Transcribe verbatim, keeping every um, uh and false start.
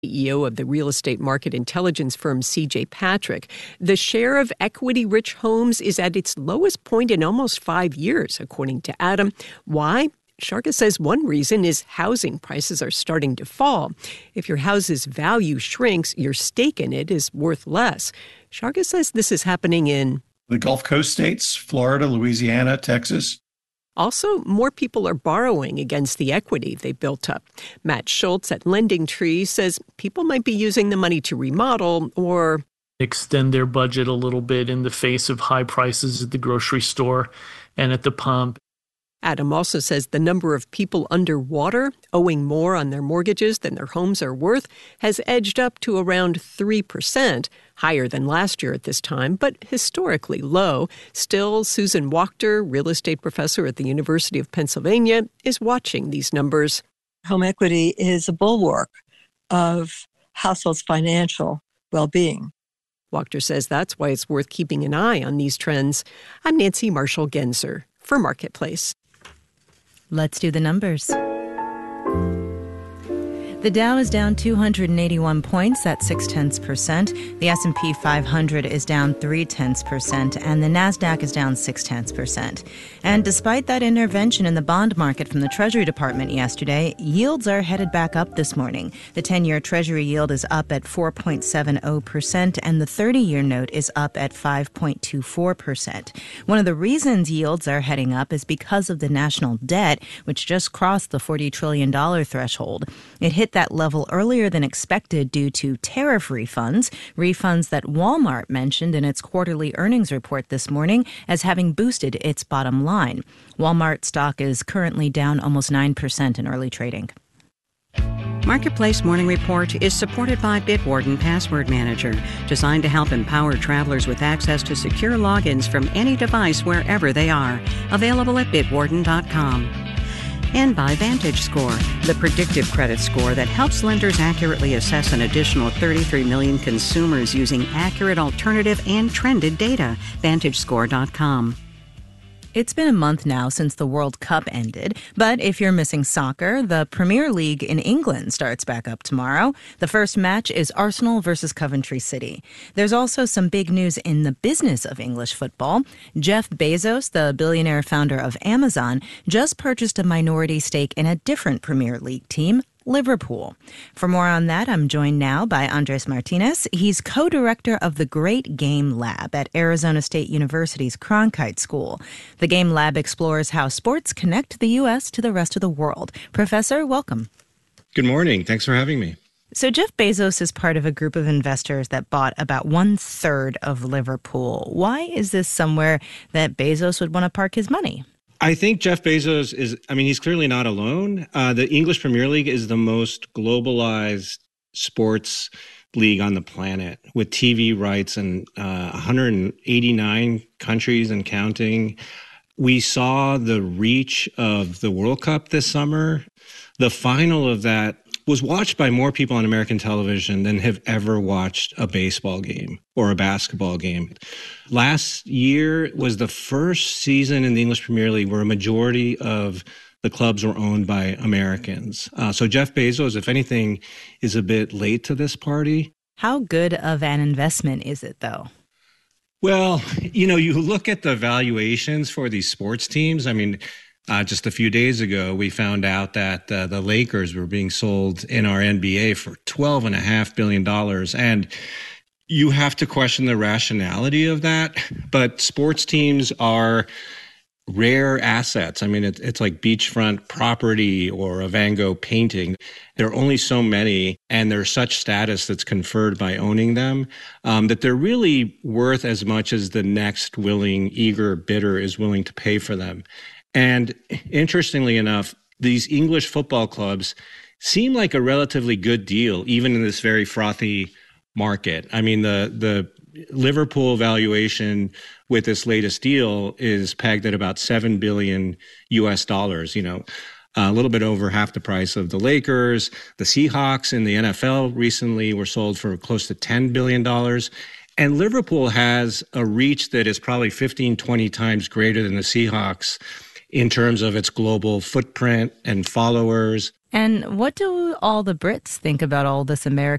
C E O of the real estate market intelligence firm C J Patrick. The share of equity-rich homes is at its lowest point in almost five years, according to Adam. Why? Sharga says one reason is housing prices are starting to fall. If your house's value shrinks, your stake in it is worth less. Sharga says this is happening in the Gulf Coast states, Florida, Louisiana, Texas. Also, more people are borrowing against the equity they built up. Matt Schultz at Lending Tree says people might be using the money to remodel or extend their budget a little bit in the face of high prices at the grocery store and at the pump. Adam also says the number of people underwater, owing more on their mortgages than their homes are worth, has edged up to around three percent, higher than last year at this time, but historically low. Still, Susan Wachter, real estate professor at the University of Pennsylvania, is watching these numbers. Home equity is a bulwark of households' financial well-being. Wachter says that's why it's worth keeping an eye on these trends. I'm Nancy Marshall-Genzer for Marketplace. Let's do the numbers. The Dow is down two hundred eighty-one points, that's six tenths percent. The S and P five hundred is down three tenths percent, and the Nasdaq is down six tenths percent. And despite that intervention in the bond market from the Treasury Department yesterday, yields are headed back up this morning. The ten-year Treasury yield is up at four point seven zero percent, and the thirty-year note is up at five point two four percent. One of the reasons yields are heading up is because of the national debt, which just crossed the forty trillion dollars threshold. It hit that level earlier than expected due to tariff refunds, refunds that Walmart mentioned in its quarterly earnings report this morning as having boosted its bottom line. Walmart stock is currently down almost nine percent in early trading. Marketplace Morning Report is supported by Bitwarden Password Manager, designed to help empower travelers with access to secure logins from any device wherever they are. Available at bitwarden dot com. And by VantageScore, the predictive credit score that helps lenders accurately assess an additional thirty-three million consumers using accurate alternative and trended data. Vantage Score dot com. It's been a month now since the World Cup ended, but if you're missing soccer, the Premier League in England starts back up tomorrow. The first match is Arsenal versus Coventry City. There's also some big news in the business of English football. Jeff Bezos, the billionaire founder of Amazon, just purchased a minority stake in a different Premier League team, Liverpool. For more on that, I'm joined now by Andres Martinez. He's co-director of the Great Game Lab at Arizona State University's Cronkite School. The Game Lab explores how sports connect the U S to the rest of the world. Professor, welcome. Good morning. Thanks for having me. So Jeff Bezos is part of a group of investors that bought about one-third of Liverpool. Why is this somewhere that Bezos would want to park his money? I think Jeff Bezos is, I mean, he's clearly not alone. Uh, the English Premier League is the most globalized sports league on the planet with T V rights in uh, one hundred eighty-nine countries and counting. We saw the reach of the World Cup this summer. The final of that was watched by more people on American television than have ever watched a baseball game or a basketball game. Last year was the first season in the English Premier League where a majority of the clubs were owned by Americans. Uh, so Jeff Bezos, if anything, is a bit late to this party. How good of an investment is it, though? Well, you know, you look at the valuations for these sports teams. I mean, Uh, just a few days ago, we found out that uh, the Lakers were being sold in our N B A for twelve point five billion dollars. And you have to question the rationality of that. But sports teams are rare assets. I mean, it, it's like beachfront property or a Van Gogh painting. There are only so many, and there's such status that's conferred by owning them um, that they're really worth as much as the next willing, eager bidder is willing to pay for them. And interestingly enough, these English football clubs seem like a relatively good deal, even in this very frothy market. I mean, the the Liverpool valuation with this latest deal is pegged at about seven billion U S dollars, you know, a little bit over half the price of the Lakers. The Seahawks in the N F L recently were sold for close to ten billion dollars. And Liverpool has a reach that is probably fifteen, twenty times greater than the Seahawks in terms of its global footprint and followers. And what do all the Brits think about all this American